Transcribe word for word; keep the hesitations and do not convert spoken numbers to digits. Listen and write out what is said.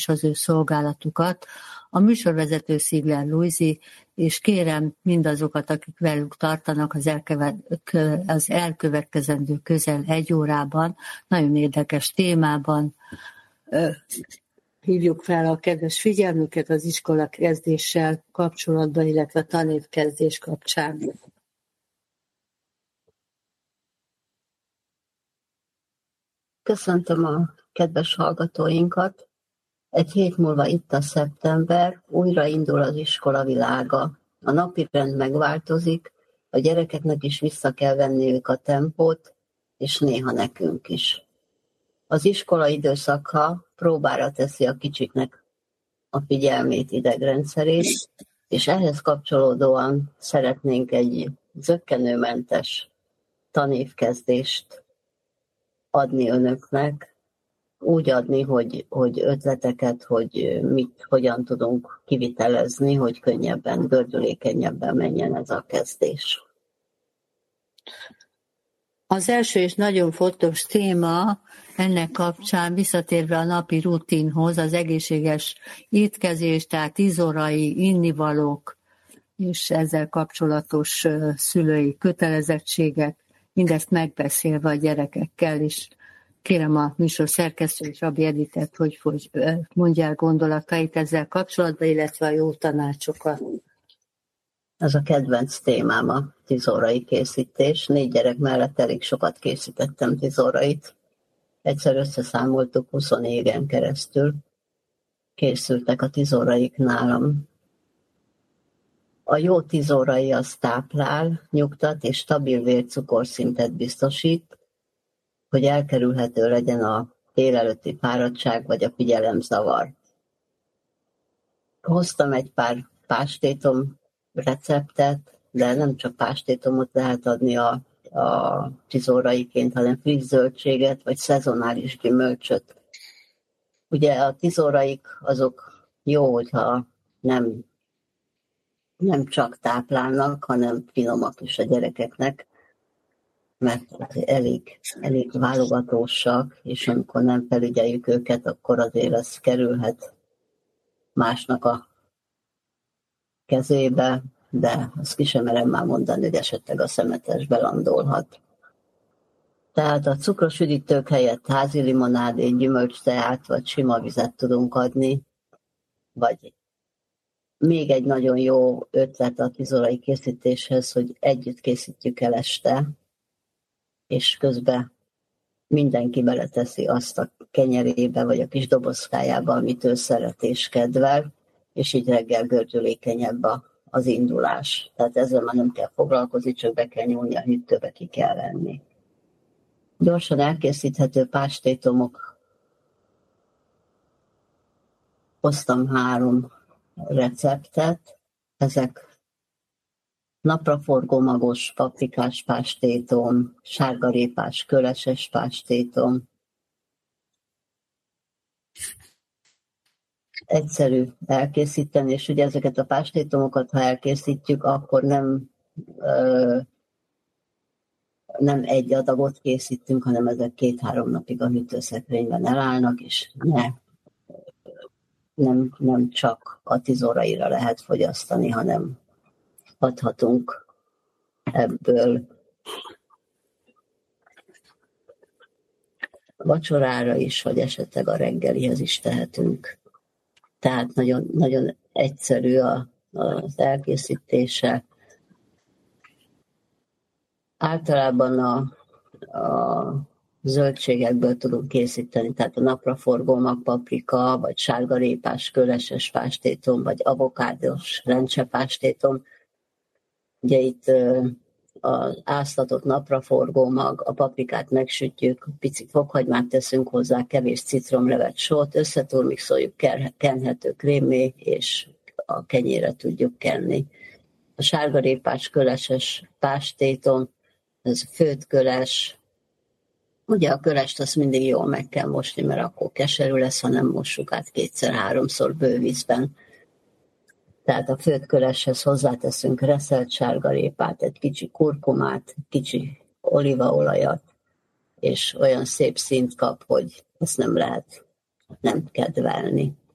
is az ő szolgálatukat. A műsorvezető Szigler Lujzi, és kérem mindazokat, akik velük tartanak az, elkövet, az elkövetkezendő közel egy órában, nagyon érdekes témában, hívjuk fel a kedves figyelmüket az iskola kezdéssel kapcsolatban, illetve a tanévkezdés kapcsán. Köszöntöm a kedves hallgatóinkat. Egy hét múlva itt a szeptember, újra indul az iskola világa. A napirend megváltozik, a gyerekeknek is vissza kell venniük a tempót, és néha nekünk is. Az iskola időszaka próbára teszi a kicsiknek a figyelmét, idegrendszerét, és ehhez kapcsolódóan szeretnénk egy zökkenőmentes tanévkezdést adni önöknek, úgy adni, hogy, hogy ötleteket, hogy mit, hogyan tudunk kivitelezni, hogy könnyebben, gördülékenyebben menjen ez a kezdés. Az első és nagyon fontos téma ennek kapcsán, visszatérve a napi rutinhoz, az egészséges étkezés, tehát izorai, innivalók és ezzel kapcsolatos szülői kötelezettségek, mindezt megbeszélve a gyerekekkel is. Kérem a műsor szerkesztő és Abi Editet, hogy, hogy mondja el gondolatait ezzel kapcsolatban, illetve a jó tanácsokat. Ez a kedvenc témám a tizórai készítés. Négy gyerek mellett elég sokat készítettem tizórait. Egyszer összeszámoltuk, húsz éven keresztül készültek a tizóraik nálam. A jó tizórai az táplál, nyugtat és stabil vércukorszintet biztosít, hogy elkerülhető legyen a délelőtti fáradtság vagy a figyelemzavar. Hoztam egy pár pástétom receptet, de nem csak pástétomot lehet adni a, a tizóraiként, hanem friss zöldséget vagy szezonális gyümölcsöt. Ugye a tizóraik azok jó, hogyha nem, nem csak táplálnak, hanem finomak is a gyerekeknek, mert elég, elég válogatósak, és amikor nem felügyeljük őket, akkor azért ez kerülhet másnak a kezébe, de azt ki sem merem már mondani, hogy esetleg a szemetesbe landolhat. Tehát a cukros üdítők helyett házi limonádét, gyümölcsteát vagy sima vizet tudunk adni, vagy még egy nagyon jó ötlet a tizórai készítéshez, hogy együtt készítjük el este, és közben mindenki beleteszi azt a kenyerébe, vagy a kis dobozkájába, amit ő szeret és kedvel, és így reggel gördülékenyebb az indulás. Tehát ezzel már nem kell foglalkozni, csak be kell nyúlni a hűtőbe, ki kell venni. Gyorsan elkészíthető pástétomok. Hoztam három receptet. Ezek napraforgó magos paprikás pástétom, sárgarépás köleses pástétom. Egyszerű elkészíteni, és ugye ezeket a pástétomokat, ha elkészítjük, akkor nem, ö, nem egy adagot készítünk, hanem ezek két-három napig a hűtőszekrényben elállnak, és ne, nem, nem csak a tizóraira lehet fogyasztani, hanem adhatunk ebből vacsorára is, vagy esetleg a reggelihez is tehetünk. Tehát nagyon, nagyon egyszerű a, az elkészítése. Általában a, a zöldségekből tudunk készíteni, tehát a napraforgó magpaprika, vagy sárgarépás köleses pástétom, vagy avokádós rendsepástétom. Ugye itt az áztatott napraforgó mag, a paprikát megsütjük, pici fokhagymát teszünk hozzá, kevés citromlevet, sót, összeturmixoljuk, kenhető krémmé, és a kenyére tudjuk kenni. A sárgarépás köleses pástétom, ez főtt köles. Ugye a kölest azt mindig jól meg kell mosni, mert akkor keserű lesz, ha nem mossuk át kétszer-háromszor bővízben. Tehát a főtt köleshez hozzáteszünk reszelt sárgarépát, egy kicsi kurkumát, kicsi olívaolajat, és olyan szép színt kap, hogy ezt nem lehet nem kedvelni.